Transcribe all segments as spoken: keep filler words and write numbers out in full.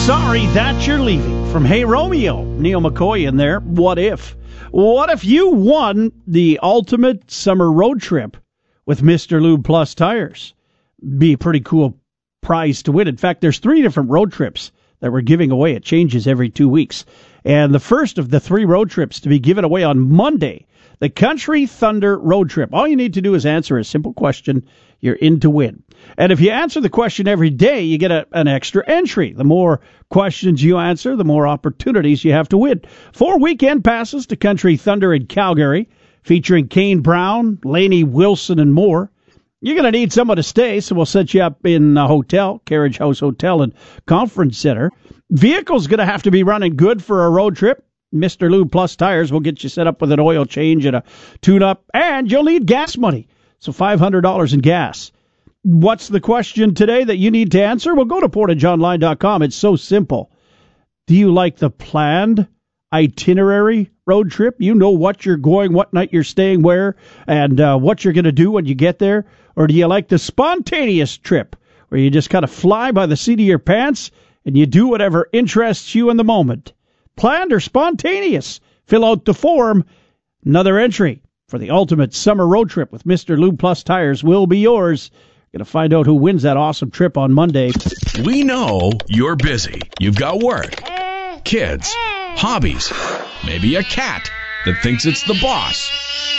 Sorry that you're leaving. From Hey Romeo, Neil McCoy in there. What if? What if you won the ultimate summer road trip with Mister Lube Plus tires? Be a pretty cool prize to win. In fact, there's three different road trips that we're giving away. It changes every two weeks. And the first of the three road trips to be given away on Monday, the Country Thunder road trip. All you need to do is answer a simple question. You're in to win. And if you answer the question every day, you get a, an extra entry. The more questions you answer, the more opportunities you have to win. Four weekend passes to Country Thunder in Calgary, featuring Kane Brown, Lainey Wilson, and more. You're going to need someone to stay, so we'll set you up in a hotel, Carriage House Hotel and Conference Center. Vehicle's going to have to be running good for a road trip. Mister Lube Plus Tires will get you set up with an oil change and a tune-up, and you'll need gas money, so five hundred dollars in gas. What's the question today that you need to answer? Well, go to portage online dot com. It's so simple. Do you like the planned itinerary road trip? You know what you're going, what night you're staying where, and uh, what you're going to do when you get there? Or do you like the spontaneous trip where you just kind of fly by the seat of your pants and you do whatever interests you in the moment? Planned or spontaneous? Fill out the form. Another entry for the ultimate summer road trip with Mister Lube Plus Tires will be yours. Going to find out who wins that awesome trip on Monday. We know you're busy. You've got work, kids, hobbies, maybe a cat that thinks it's the boss.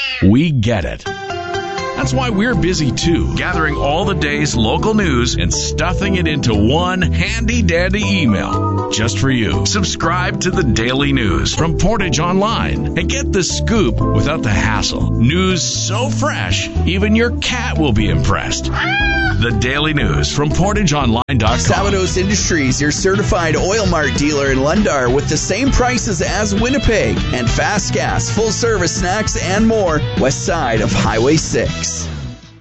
We get it. That's why we're busy too, gathering all the day's local news and stuffing it into one handy-dandy email just for you. Subscribe to the Daily News from Portage Online and get the scoop without the hassle. News so fresh, even your cat will be impressed. The Daily News from portage online dot com. Savanos Industries, your certified Oil Mart dealer in Lundar with the same prices as Winnipeg and fast gas, full service snacks and more west side of Highway six.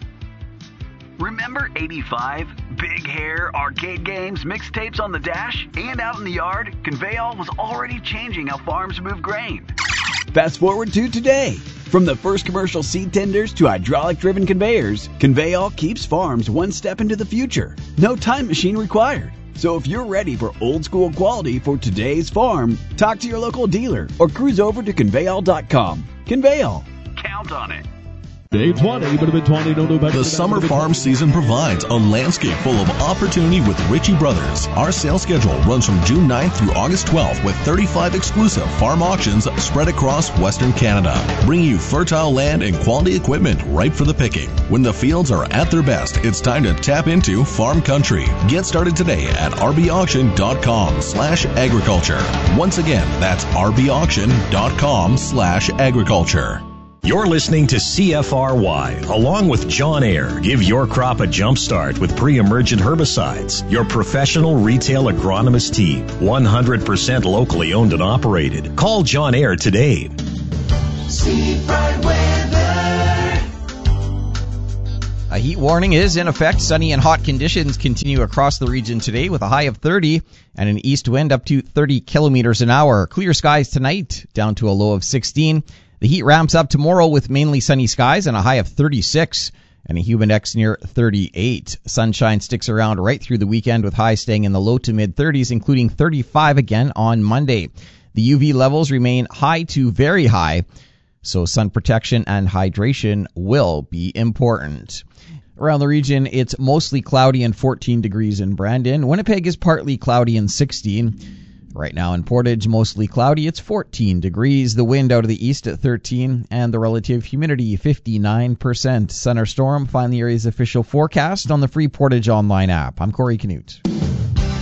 Remember eighty-five? Big hair, arcade games, mixtapes on the dash, and out in the yard? Conveyall was already changing how farms move grain. Fast forward to today. From the first commercial seed tenders to hydraulic-driven conveyors, Conveyall keeps farms one step into the future. No time machine required. So if you're ready for old-school quality for today's farm, talk to your local dealer or cruise over to conveyall dot com. Conveyall. Count on it. Day twenty, but a twenty, don't do better. The summer farm season provides a landscape full of opportunity with Ritchie Brothers. Our sales schedule runs from June ninth through August twelfth with thirty-five exclusive farm auctions spread across Western Canada, bringing you fertile land and quality equipment ripe for the picking. When the fields are at their best, it's time to tap into farm country. Get started today at r b auction dot com slash agriculture. Once again, that's r b auction dot com slash agriculture. You're listening to C F R Y, along with John Ayer. Give your crop a jump start with pre-emergent herbicides. Your professional retail agronomist team, one hundred percent locally owned and operated. Call John Ayer today. Seafront weather. A heat warning is in effect. Sunny and hot conditions continue across the region today with a high of thirty and an east wind up to thirty kilometers an hour. Clear skies tonight, down to a low of sixteen. The heat ramps up tomorrow with mainly sunny skies and a high of thirty-six and a humid index near thirty-eight. Sunshine sticks around right through the weekend with highs staying in the low to mid thirties, including thirty-five again on Monday. The U V levels remain high to very high, so sun protection and hydration will be important. Around the region, it's mostly cloudy and fourteen degrees in Brandon. Winnipeg is partly cloudy and sixteen. Right now in Portage, mostly cloudy. It's fourteen degrees. The wind out of the east at thirteen, and the relative humidity fifty-nine percent. Sun or storm? Find the area's official forecast on the free Portage Online app. I'm Corey Canute.